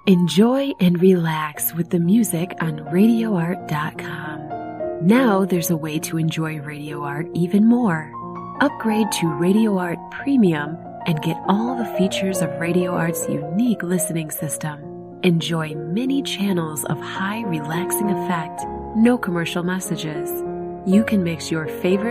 Enjoy and relax with the music on RadioArt.com. Now there's a way to enjoy Radio Art even more. Upgrade to Radio Art Premium and get all the features of Radio Art's unique listening system. Enjoy many channels of high relaxing effect, no commercial messages. You can mix your favorite